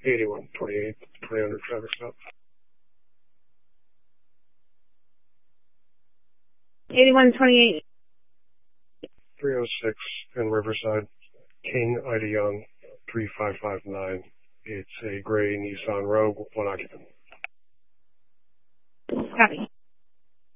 8128, 300 traffic stop. 8128. 306 in Riverside. King Ida Young, 3559. It's a gray Nissan Rogue, one occupant. Copy.